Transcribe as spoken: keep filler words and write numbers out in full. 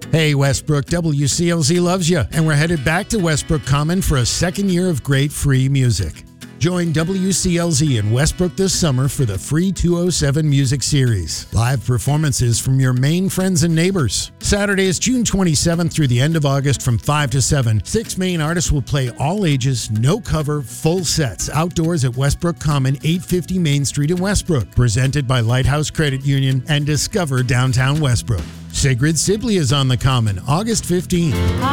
Hey Westbrook, W C L Z loves you, and we're headed back to Westbrook Common for a second year of great free music. Join W C L Z in Westbrook this summer for the free two oh seven Music Series. Live performances from your main friends and neighbors. Saturday is June twenty-seventh through the end of August from five to seven. Six main artists will play all ages, no cover, full sets outdoors at Westbrook Common, eight fifty Main Street in Westbrook. Presented by Lighthouse Credit Union and Discover Downtown Westbrook. Sigrid Sibley is on the Common, August fifteenth.